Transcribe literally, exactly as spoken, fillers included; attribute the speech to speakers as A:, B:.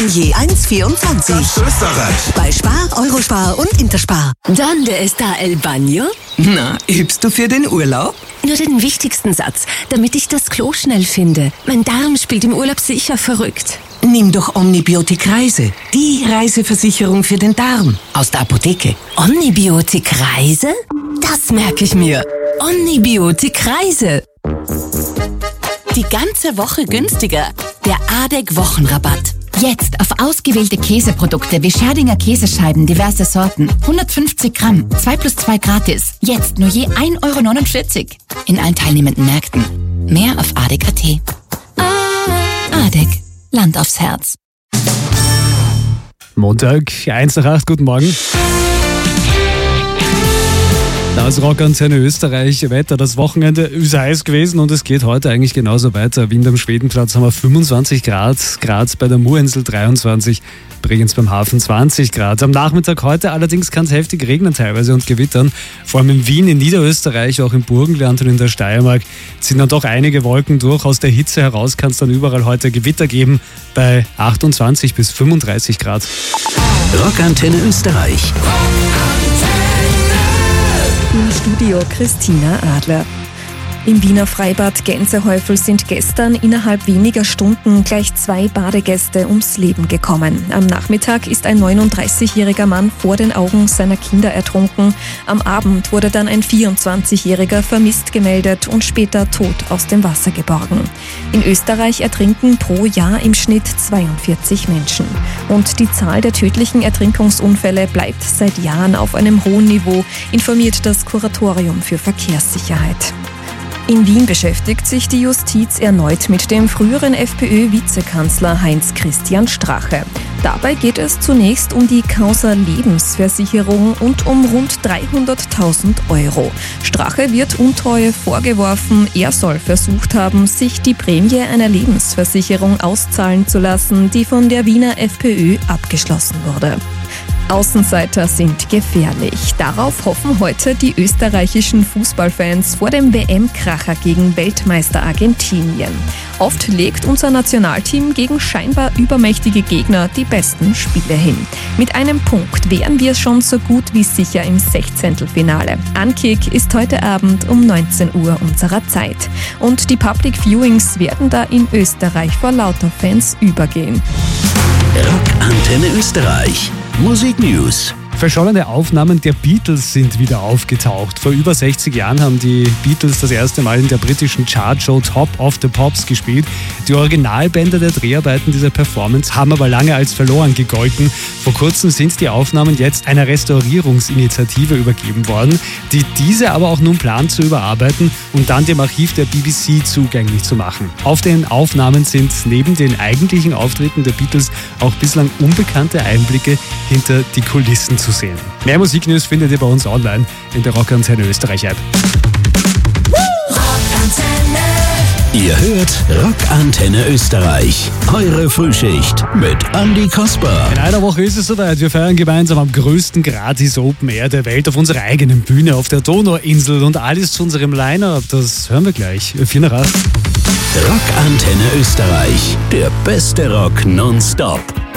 A: je eins Komma vierundzwanzig.
B: Österreich.
A: Bei Spar, Eurospar und Interspar. ¿Dónde está el baño?
C: Na, übst du für den Urlaub?
A: Nur den wichtigsten Satz, damit ich das Klo schnell finde. Mein Darm spielt im Urlaub sicher verrückt.
C: Nimm doch Omnibiotik Reise. Die Reiseversicherung für den Darm. Aus der Apotheke.
A: Omnibiotik Reise? Das merke ich mir. Omnibiotik Reise. Die ganze Woche günstiger. Der A D E C-Wochenrabatt.
D: Jetzt auf ausgewählte Käseprodukte wie Scherdinger Käsescheiben, diverse Sorten. hundertfünfzig Gramm, zwei plus zwei gratis. Jetzt nur je ein Euro neunundvierzig. In allen teilnehmenden Märkten. Mehr auf A D E C Punkt A T. A D E C. Land aufs Herz.
E: Montag, eins nach acht, guten Morgen. Das Rockantenne Österreich Wetter. Das Wochenende ist heiß gewesen und es geht heute eigentlich genauso weiter. Wien am Schwedenplatz haben wir fünfundzwanzig Grad, Graz bei der Murinsel dreiundzwanzig, Bregenz beim Hafen zwanzig Grad. Am Nachmittag heute allerdings kann es heftig regnen teilweise und gewittern. Vor allem in Wien, in Niederösterreich, auch im Burgenland und in der Steiermark ziehen dann doch einige Wolken durch. Aus der Hitze heraus kann es dann überall heute Gewitter geben bei achtundzwanzig bis fünfunddreißig Grad.
B: Rockantenne Österreich.
F: Im Studio Christina Adler. Im Wiener Freibad Gänsehäufel sind gestern innerhalb weniger Stunden gleich zwei Badegäste ums Leben gekommen. Am Nachmittag ist ein neununddreißigjähriger Mann vor den Augen seiner Kinder ertrunken. Am Abend wurde dann ein vierundzwanzigjähriger vermisst gemeldet und später tot aus dem Wasser geborgen. In Österreich ertrinken pro Jahr im Schnitt zweiundvierzig Menschen. Und die Zahl der tödlichen Ertrinkungsunfälle bleibt seit Jahren auf einem hohen Niveau, informiert das Kuratorium für Verkehrssicherheit. In Wien beschäftigt sich die Justiz erneut mit dem früheren FPÖ-Vizekanzler Heinz-Christian Strache. Dabei geht es zunächst um die Causa Lebensversicherung und um rund dreihunderttausend Euro. Strache wird Untreue vorgeworfen. Er soll versucht haben, sich die Prämie einer Lebensversicherung auszahlen zu lassen, die von der Wiener FPÖ abgeschlossen wurde. Außenseiter sind gefährlich. Darauf hoffen heute die österreichischen Fußballfans vor dem W M-Kracher gegen Weltmeister Argentinien. Oft legt unser Nationalteam gegen scheinbar übermächtige Gegner die besten Spiele hin. Mit einem Punkt wären wir schon so gut wie sicher im Sechzehntelfinale. Ankick ist heute Abend um neunzehn Uhr unserer Zeit. Und die Public Viewings werden da in Österreich vor lauter Fans übergehen.
B: Rockantenne Österreich. Musik News.
E: Verschollene Aufnahmen der Beatles sind wieder aufgetaucht. Vor über sechzig Jahren haben die Beatles das erste Mal in der britischen Chartshow Top of the Pops gespielt. Die Originalbänder der Dreharbeiten dieser Performance haben aber lange als verloren gegolten. Vor kurzem sind die Aufnahmen jetzt einer Restaurierungsinitiative übergeben worden, die diese aber auch nun plant zu überarbeiten und dann dem Archiv der B B C zugänglich zu machen. Auf den Aufnahmen sind neben den eigentlichen Auftritten der Beatles auch bislang unbekannte Einblicke hinter die Kulissen zu sehen. Mehr Musiknews findet ihr bei uns online in der Rockantenne Österreich App.
B: Ihr hört Rockantenne Österreich. Eure Frühschicht mit Andi Kasper.
E: In einer Woche ist es soweit. Wir feiern gemeinsam am größten Gratis Open Air der Welt auf unserer eigenen Bühne auf der Donauinsel und alles zu unserem Line-Up. Das hören wir gleich. vier nach acht.
B: Rockantenne Österreich. Der beste Rock nonstop.